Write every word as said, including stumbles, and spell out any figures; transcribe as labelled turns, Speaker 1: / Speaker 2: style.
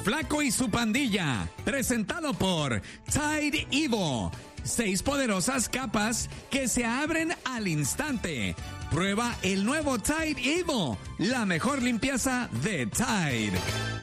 Speaker 1: Flaco y su pandilla, presentado por Tide Evo. Seis poderosas capas que se abren al instante. Prueba el nuevo Tide Evo, la mejor limpieza de Tide.